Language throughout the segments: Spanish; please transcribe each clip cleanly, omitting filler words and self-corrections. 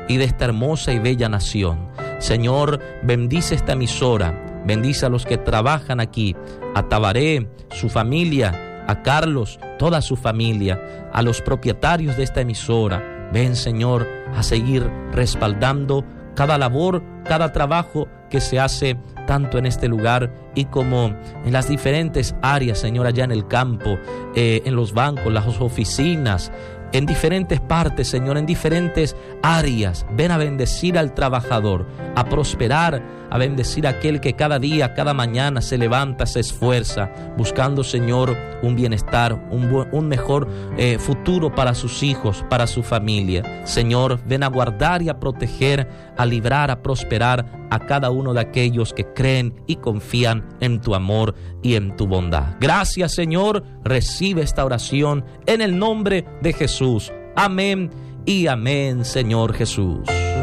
y de esta hermosa y bella nación. Señor, bendice esta emisora, bendice a los que trabajan aquí, a Tabaré, su familia, a Carlos, toda su familia, a los propietarios de esta emisora. Ven, Señor, a seguir respaldando cada labor, cada trabajo que se hace tanto en este lugar y como en las diferentes áreas, Señor, allá en el campo, en los bancos, las oficinas, en diferentes partes, Señor, en diferentes áreas. Ven a bendecir al trabajador, a prosperar, a bendecir a aquel que cada día, cada mañana se levanta, se esfuerza, buscando, Señor, un bienestar, un mejor futuro para sus hijos, para su familia. Señor, ven a guardar y a proteger, a librar, a prosperar a cada uno de aquellos que creen y confían en tu amor y en tu bondad. Gracias, Señor. Recibe esta oración en el nombre de Jesús. Amén y amén, Señor Jesús.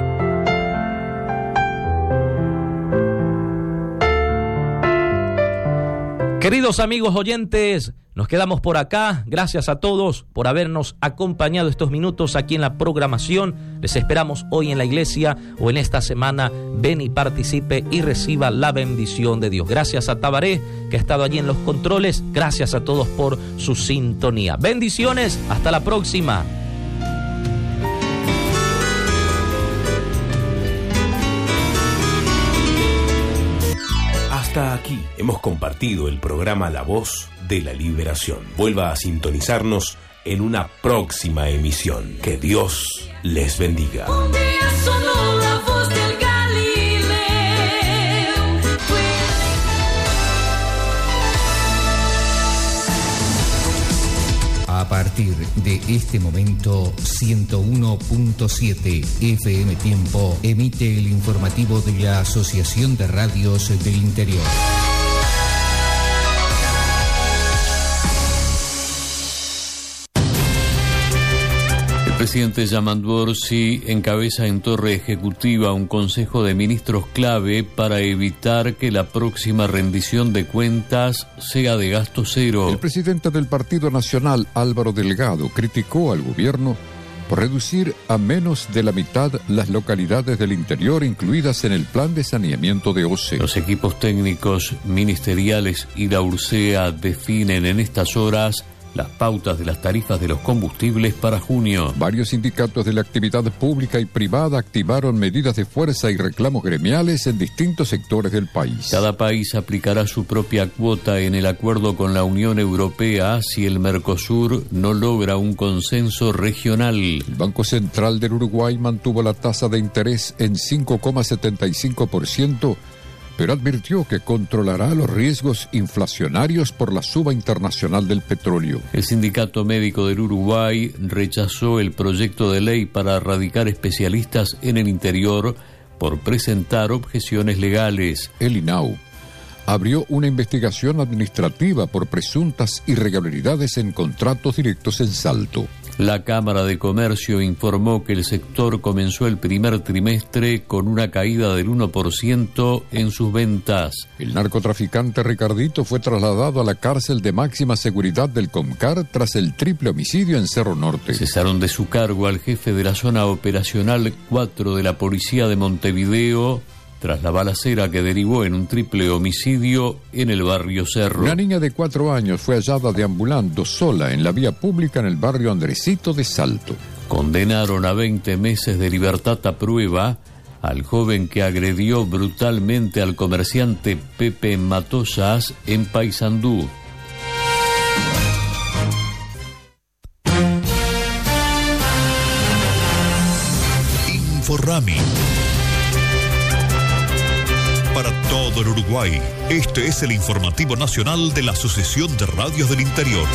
Queridos amigos oyentes, nos quedamos por acá. Gracias a todos por habernos acompañado estos minutos aquí en la programación. Les esperamos hoy en la iglesia o en esta semana. Ven y participe y reciba la bendición de Dios. Gracias a Tabaré, que ha estado allí en los controles. Gracias a todos por su sintonía. Bendiciones, hasta la próxima. Hasta aquí hemos compartido el programa La Voz de la Liberación. Vuelva a sintonizarnos en una próxima emisión. Que Dios les bendiga. Un día sonó la voz del Galileo. A partir de este momento, 101.7 FM Tiempo emite el informativo de la Asociación de Radios del Interior. El presidente Yaman Borsi encabeza en Torre Ejecutiva un consejo de ministros clave para evitar que la próxima rendición de cuentas sea de gasto cero. El presidente del Partido Nacional, Álvaro Delgado, criticó al gobierno por reducir a menos de la mitad las localidades del interior incluidas en el plan de saneamiento de OCE. Los equipos técnicos ministeriales y la URSEA definen en estas horas las pautas de las tarifas de los combustibles para junio. Varios sindicatos de la actividad pública y privada activaron medidas de fuerza y reclamos gremiales en distintos sectores del país. Cada país aplicará su propia cuota en el acuerdo con la Unión Europea si el Mercosur no logra un consenso regional. El Banco Central del Uruguay mantuvo la tasa de interés en 5,75%, pero advirtió que controlará los riesgos inflacionarios por la suba internacional del petróleo. El Sindicato Médico del Uruguay rechazó el proyecto de ley para erradicar especialistas en el interior por presentar objeciones legales. El INAU abrió una investigación administrativa por presuntas irregularidades en contratos directos en Salto. La Cámara de Comercio informó que el sector comenzó el primer trimestre con una caída del 1% en sus ventas. El narcotraficante Ricardito fue trasladado a la cárcel de máxima seguridad del Comcar tras el triple homicidio en Cerro Norte. Cesaron de su cargo al jefe de la zona operacional 4 de la Policía de Montevideo tras la balacera que derivó en un triple homicidio en el barrio Cerro. Una niña de 4 años fue hallada deambulando sola en la vía pública en el barrio Andresito de Salto. Condenaron a 20 meses de libertad a prueba al joven que agredió brutalmente al comerciante Pepe Matosas en Paysandú. Inforrami. Para todo el Uruguay, este es el informativo nacional de la Asociación de Radios del Interior.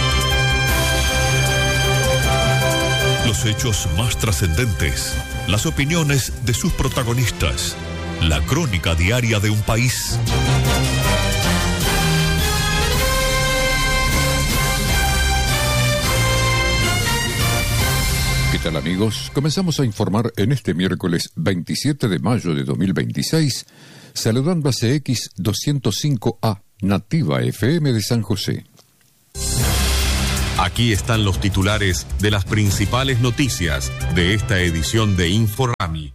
Los hechos más trascendentes, las opiniones de sus protagonistas, la crónica diaria de un país. ¿Qué tal, amigos? Comenzamos a informar en este miércoles 27 de mayo de 2026, saludando a CX 205A, Nativa FM de San José. Aquí están los titulares de las principales noticias de esta edición de Inforami.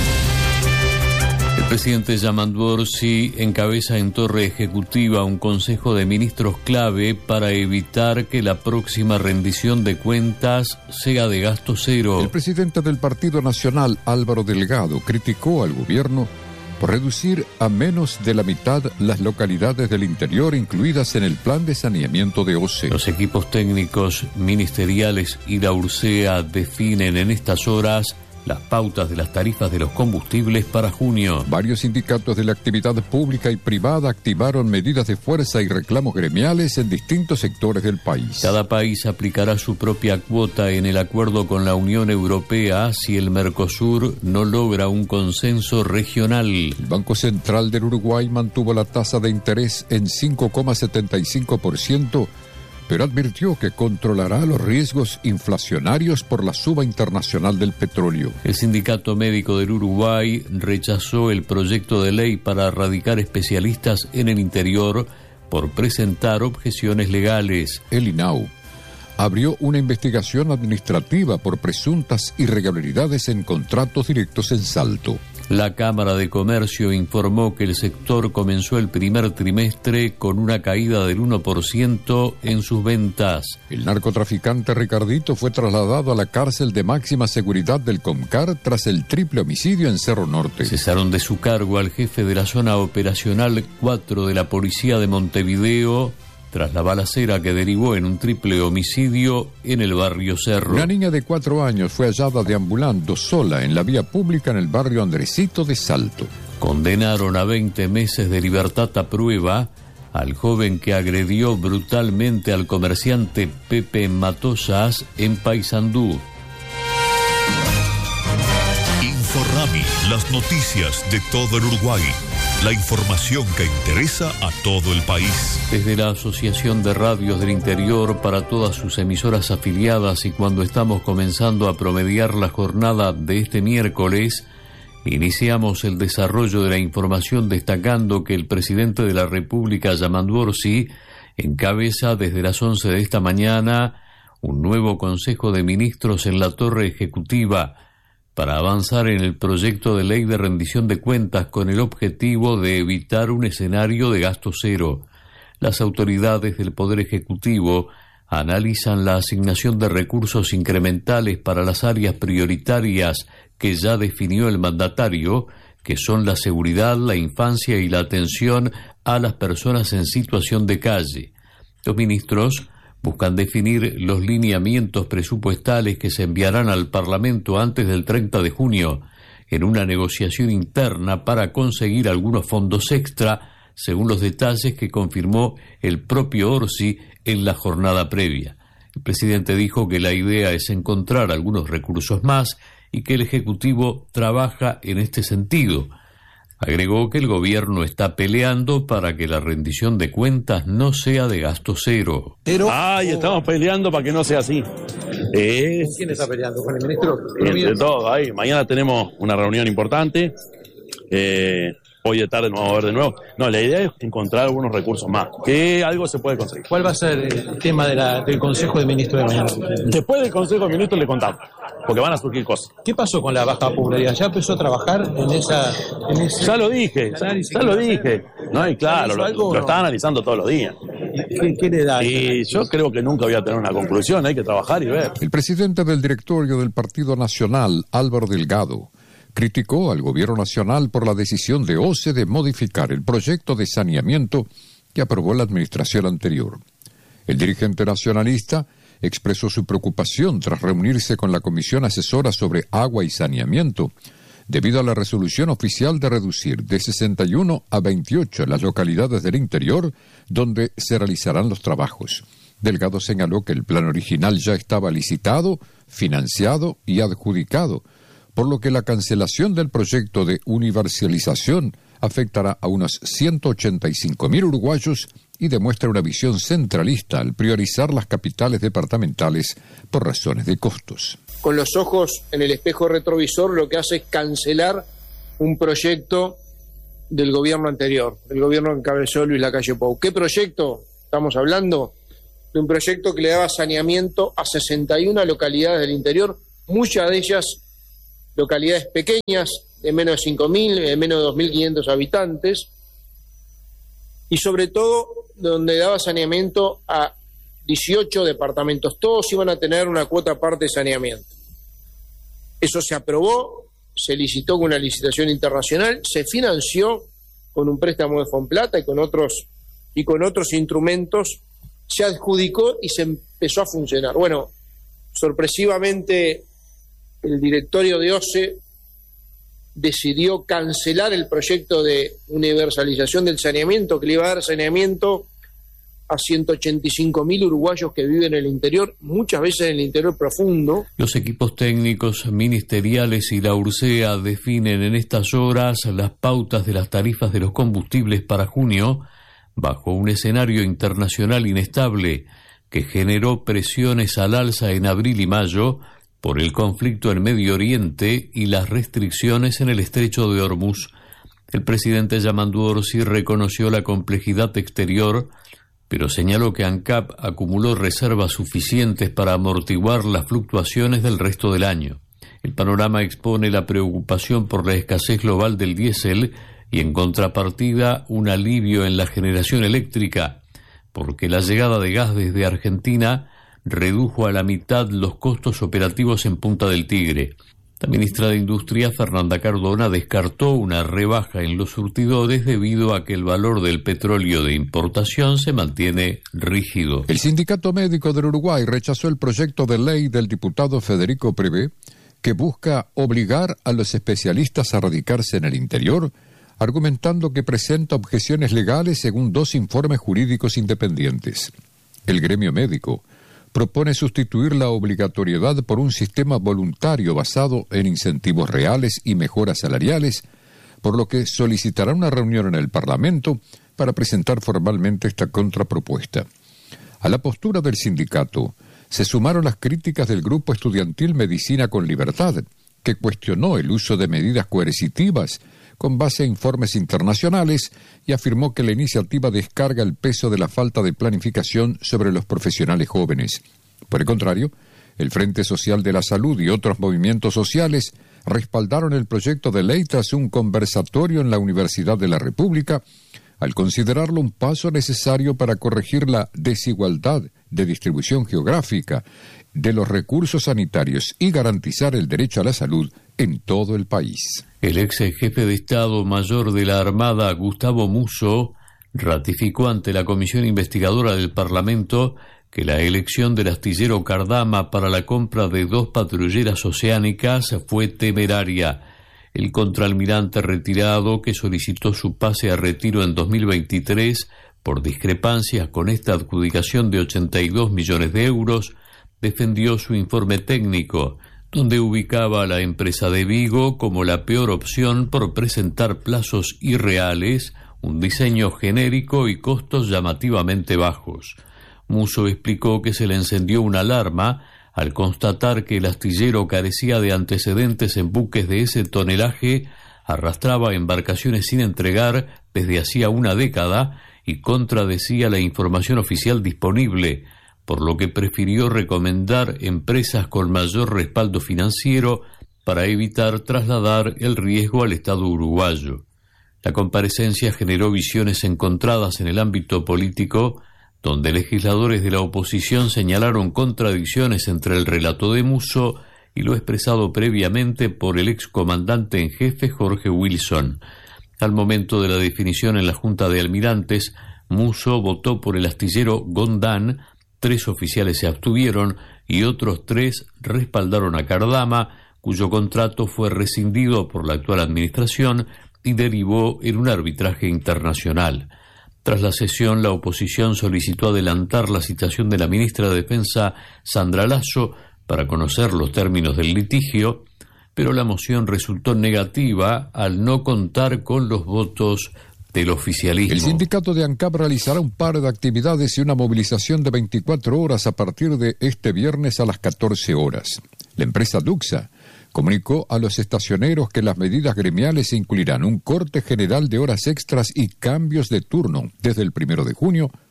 El presidente Yamandú Orsi encabeza en Torre Ejecutiva un consejo de ministros clave para evitar que la próxima rendición de cuentas sea de gasto cero. El presidente del Partido Nacional, Álvaro Delgado, criticó al gobierno por reducir a menos de la mitad las localidades del interior incluidas en el plan de saneamiento de OCE. Los equipos técnicos ministeriales y la URSEA definen en estas horas las pautas de las tarifas de los combustibles para junio. Varios sindicatos de la actividad pública y privada activaron medidas de fuerza y reclamos gremiales en distintos sectores del país. Cada país aplicará su propia cuota en el acuerdo con la Unión Europea si el Mercosur no logra un consenso regional. El Banco Central del Uruguay mantuvo la tasa de interés en 5,75%, pero advirtió que controlará los riesgos inflacionarios por la suba internacional del petróleo. El Sindicato Médico del Uruguay rechazó el proyecto de ley para radicar especialistas en el interior por presentar objeciones legales. El INAU abrió una investigación administrativa por presuntas irregularidades en contratos directos en Salto. La Cámara de Comercio informó que el sector comenzó el primer trimestre con una caída del 1% en sus ventas. El narcotraficante Ricardito fue trasladado a la cárcel de máxima seguridad del Comcar tras el triple homicidio en Cerro Norte. Cesaron de su cargo al jefe de la zona operacional 4 de la Policía de Montevideo tras la balacera que derivó en un triple homicidio en el barrio Cerro. Una niña de 4 años fue hallada deambulando sola en la vía pública en el barrio Andresito de Salto. Condenaron a 20 meses de libertad a prueba al joven que agredió brutalmente al comerciante Pepe Matosas en Paysandú. Inforami, las noticias de todo el Uruguay. La información que interesa a todo el país. Desde la Asociación de Radios del Interior para todas sus emisoras afiliadas y cuando estamos comenzando a promediar la jornada de este miércoles, iniciamos el desarrollo de la información destacando que el presidente de la República, Yamandú Orsi, encabeza desde las 11 de esta mañana un nuevo Consejo de Ministros en la Torre Ejecutiva para avanzar en el proyecto de ley de rendición de cuentas con el objetivo de evitar un escenario de gasto cero. Las autoridades del Poder Ejecutivo analizan la asignación de recursos incrementales para las áreas prioritarias que ya definió el mandatario, que son la seguridad, la infancia y la atención a las personas en situación de calle. Los ministros buscan definir los lineamientos presupuestales que se enviarán al Parlamento antes del 30 de junio en una negociación interna para conseguir algunos fondos extra, según los detalles que confirmó el propio Orsi en la jornada previa. El presidente dijo que la idea es encontrar algunos recursos más y que el Ejecutivo trabaja en este sentido. Agregó que el gobierno está peleando para que la rendición de cuentas no sea de gasto cero. Estamos peleando para que no sea así. ¿Quién está peleando? ¿Con el ministro? Entre todos, ahí. Mañana tenemos una reunión importante. Hoy de tarde nos vamos a ver de nuevo. No, la idea es encontrar algunos recursos más, que algo se puede conseguir. ¿Cuál va a ser el tema del Consejo de Ministros de mañana? Después del Consejo de Ministros le contamos, porque van a surgir cosas. ¿Qué pasó con la baja popularidad? ¿Ya empezó a trabajar en ese... Ya lo dije, ya lo dije. No, y claro, lo está analizando todos los días. ¿Qué le da? Y yo creo que nunca voy a tener una conclusión, hay que trabajar y ver. El presidente del directorio del Partido Nacional, Álvaro Delgado, criticó al gobierno nacional por la decisión de OCE de modificar el proyecto de saneamiento que aprobó la administración anterior. El dirigente nacionalista expresó su preocupación tras reunirse con la Comisión Asesora sobre Agua y Saneamiento, debido a la resolución oficial de reducir de 61 a 28 las localidades del interior donde se realizarán los trabajos. Delgado señaló que el plan original ya estaba licitado, financiado y adjudicado, por lo que la cancelación del proyecto de universalización afectará a unos 185.000 uruguayos y demuestra una visión centralista al priorizar las capitales departamentales por razones de costos. Con los ojos en el espejo retrovisor lo que hace es cancelar un proyecto del gobierno anterior, el gobierno que encabezó Luis Lacalle Pou. ¿Qué proyecto estamos hablando? de un proyecto que le daba saneamiento a 61 localidades del interior, muchas de ellas localidades pequeñas, de menos de 5.000, de menos de 2.500 habitantes, y sobre todo donde daba saneamiento a 18 departamentos. Todos iban a tener una cuota aparte de saneamiento. Eso se aprobó, se licitó con una licitación internacional, se financió con un préstamo de Fonplata y con otros instrumentos, se adjudicó y se empezó a funcionar. Bueno, sorpresivamente el directorio de OCE decidió cancelar el proyecto de universalización del saneamiento, que le iba a dar saneamiento a 185.000 uruguayos que viven en el interior, muchas veces en el interior profundo. Los equipos técnicos ministeriales y la URSEA definen en estas horas las pautas de las tarifas de los combustibles para junio, bajo un escenario internacional inestable que generó presiones al alza en abril y mayo por el conflicto en Medio Oriente y las restricciones en el estrecho de Hormuz. El presidente Yamandu Orsi reconoció la complejidad exterior, pero señaló que ANCAP acumuló reservas suficientes para amortiguar las fluctuaciones del resto del año. El panorama expone la preocupación por la escasez global del diésel y en contrapartida un alivio en la generación eléctrica, porque la llegada de gas desde Argentina redujo a la mitad los costos operativos en Punta del Tigre. La ministra de Industria, Fernanda Cardona, descartó una rebaja en los surtidores debido a que el valor del petróleo de importación se mantiene rígido. El Sindicato Médico del Uruguay rechazó el proyecto de ley del diputado Federico Prevé que busca obligar a los especialistas a radicarse en el interior, argumentando que presenta objeciones legales según 2 informes jurídicos independientes. El gremio médico propone sustituir la obligatoriedad por un sistema voluntario basado en incentivos reales y mejoras salariales, por lo que solicitará una reunión en el Parlamento para presentar formalmente esta contrapropuesta. A la postura del sindicato se sumaron las críticas del grupo estudiantil Medicina con Libertad, que cuestionó el uso de medidas coercitivas con base a informes internacionales y afirmó que la iniciativa descarga el peso de la falta de planificación sobre los profesionales jóvenes. Por el contrario, el Frente Social de la Salud y otros movimientos sociales respaldaron el proyecto de ley tras un conversatorio en la Universidad de la República, al considerarlo un paso necesario para corregir la desigualdad de distribución geográfica de los recursos sanitarios y garantizar el derecho a la salud en todo el país. El ex jefe de Estado Mayor de la Armada, Gustavo Musso, ratificó ante la Comisión Investigadora del Parlamento que la elección del astillero Cardama para la compra de 2 patrulleras oceánicas fue temeraria. El contraalmirante retirado, que solicitó su pase a retiro en 2023 por discrepancias con esta adjudicación de 82 millones de euros, defendió su informe técnico, donde ubicaba a la empresa de Vigo como la peor opción por presentar plazos irreales, un diseño genérico y costos llamativamente bajos. Musso explicó que se le encendió una alarma al constatar que el astillero carecía de antecedentes en buques de ese tonelaje, arrastraba embarcaciones sin entregar desde hacía una década y contradecía la información oficial disponible, por lo que prefirió recomendar empresas con mayor respaldo financiero para evitar trasladar el riesgo al Estado uruguayo. La comparecencia generó visiones encontradas en el ámbito político, donde legisladores de la oposición señalaron contradicciones entre el relato de Musso y lo expresado previamente por el excomandante en jefe Jorge Wilson. Al momento de la definición en la Junta de Almirantes, Musso votó por el astillero Gondán, 3 oficiales se abstuvieron y otros 3 respaldaron a Cardama, cuyo contrato fue rescindido por la actual administración y derivó en un arbitraje internacional. Tras la sesión, la oposición solicitó adelantar la citación de la ministra de Defensa, Sandra Lasso, para conocer los términos del litigio, pero la moción resultó negativa al no contar con los votos del oficialismo. El sindicato de ANCAP realizará un par de actividades y una movilización de 24 horas a partir de este viernes a las 14 horas. La empresa Duxa comunicó a los estacioneros que las medidas gremiales incluirán un corte general de horas extras y cambios de turno desde el 1 de junio,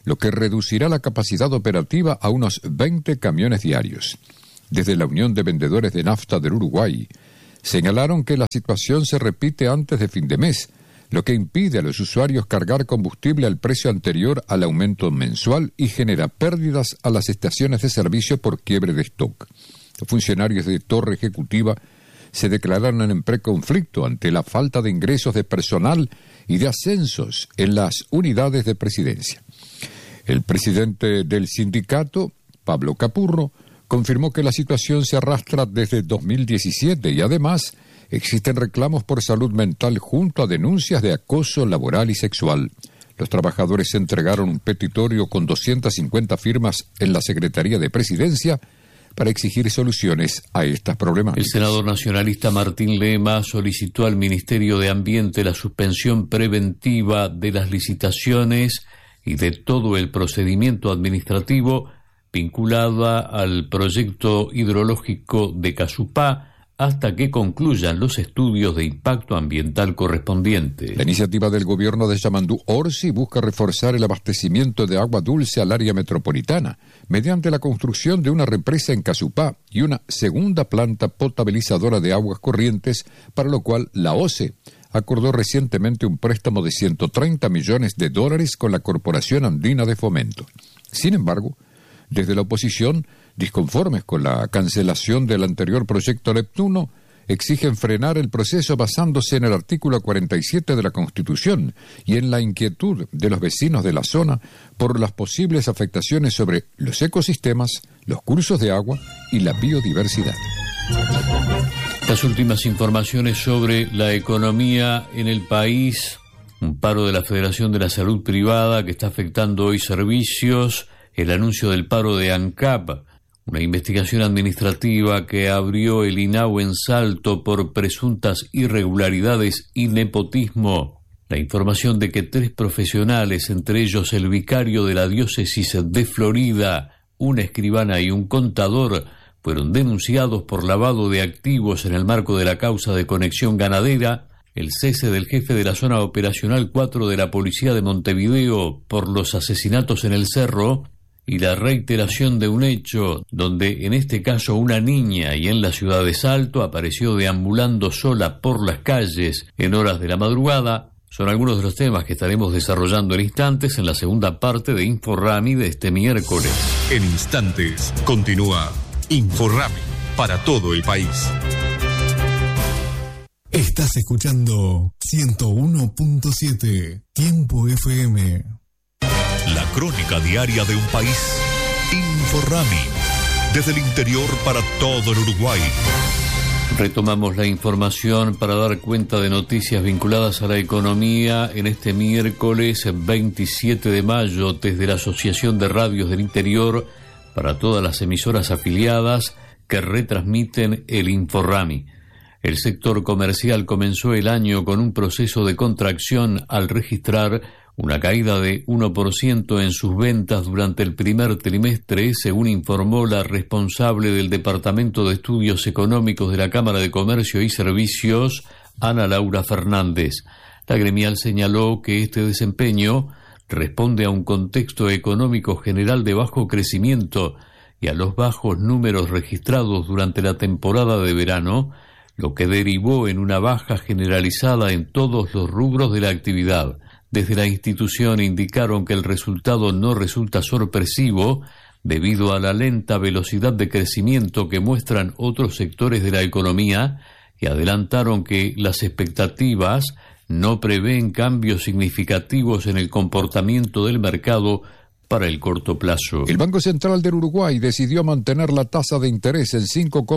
lo que reducirá la capacidad operativa a unos 20 camiones diarios. Desde la Unión de Vendedores de Nafta del Uruguay, señalaron que la situación se repite antes de fin de mes, lo que impide a los usuarios cargar combustible al precio anterior al aumento mensual y genera pérdidas a las estaciones de servicio por quiebre de stock. Los funcionarios de Torre Ejecutiva se declararon en preconflicto ante la falta de ingresos de personal y de ascensos en las unidades de presidencia. El presidente del sindicato, Pablo Capurro, confirmó que la situación se arrastra desde 2017 y además existen reclamos por salud mental junto a denuncias de acoso laboral y sexual. Los trabajadores entregaron un petitorio con 250 firmas en la Secretaría de Presidencia para exigir soluciones a estas problemáticas. El senador nacionalista Martín Lema solicitó al Ministerio de Ambiente la suspensión preventiva de las licitaciones y de todo el procedimiento administrativo vinculada al proyecto hidrológico de Casupá hasta que concluyan los estudios de impacto ambiental correspondientes. La iniciativa del gobierno de Yamandú Orsi busca reforzar el abastecimiento de agua dulce al área metropolitana mediante la construcción de una represa en Casupá y una segunda planta potabilizadora de aguas corrientes, para lo cual la OCE acordó recientemente un préstamo de $130 millones con la Corporación Andina de Fomento. Sin embargo, desde la oposición, disconformes con la cancelación del anterior proyecto Neptuno, exigen frenar el proceso basándose en el artículo 47 de la Constitución y en la inquietud de los vecinos de la zona por las posibles afectaciones sobre los ecosistemas, los cursos de agua y la biodiversidad. Las últimas informaciones sobre la economía en el país, un paro de la Federación de la Salud Privada que está afectando hoy servicios, el anuncio del paro de ANCAP, una investigación administrativa que abrió el INAU en Salto por presuntas irregularidades y nepotismo, la información de que 3 profesionales, entre ellos el vicario de la diócesis de Florida, una escribana y un contador, fueron denunciados por lavado de activos en el marco de la causa de Conexión Ganadera, el cese del jefe de la zona operacional 4 de la Policía de Montevideo por los asesinatos en el Cerro, y la reiteración de un hecho donde en este caso una niña y en la ciudad de Salto apareció deambulando sola por las calles en horas de la madrugada, son algunos de los temas que estaremos desarrollando en instantes en la segunda parte de InfoRami de este miércoles. En instantes continúa InfoRami para todo el país. Estás escuchando 101.7 Tiempo FM. La crónica diaria de un país. InfoRami. Desde el interior para todo el Uruguay. Retomamos la información para dar cuenta de noticias vinculadas a la economía en este miércoles 27 de mayo desde la Asociación de Radios del Interior para todas las emisoras afiliadas que retransmiten el InfoRami. El sector comercial comenzó el año con un proceso de contracción al registrar una caída de 1% en sus ventas durante el primer trimestre, según informó la responsable del Departamento de Estudios Económicos de la Cámara de Comercio y Servicios, Ana Laura Fernández. La gremial señaló que este desempeño responde a un contexto económico general de bajo crecimiento y a los bajos números registrados durante la temporada de verano, lo que derivó en una baja generalizada en todos los rubros de la actividad. Desde la institución indicaron que el resultado no resulta sorpresivo debido a la lenta velocidad de crecimiento que muestran otros sectores de la economía y adelantaron que las expectativas no prevén cambios significativos en el comportamiento del mercado para el corto plazo. El Banco Central del Uruguay decidió mantener la tasa de interés en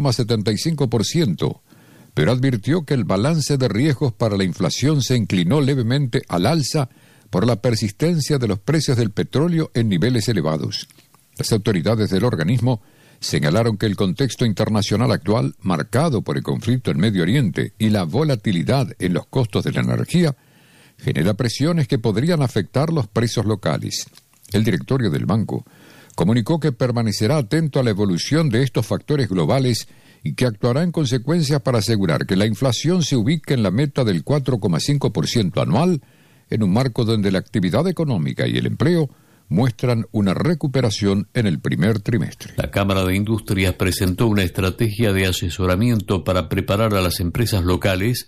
5,75%. Pero advirtió que el balance de riesgos para la inflación se inclinó levemente al alza por la persistencia de los precios del petróleo en niveles elevados. Las autoridades del organismo señalaron que el contexto internacional actual, marcado por el conflicto en Medio Oriente y la volatilidad en los costos de la energía, genera presiones que podrían afectar los precios locales. El directorio del banco comunicó que permanecerá atento a la evolución de estos factores globales y que actuará en consecuencia para asegurar que la inflación se ubique en la meta del 4,5% anual, en un marco donde la actividad económica y el empleo muestran una recuperación en el primer trimestre. La Cámara de Industrias presentó una estrategia de asesoramiento para preparar a las empresas locales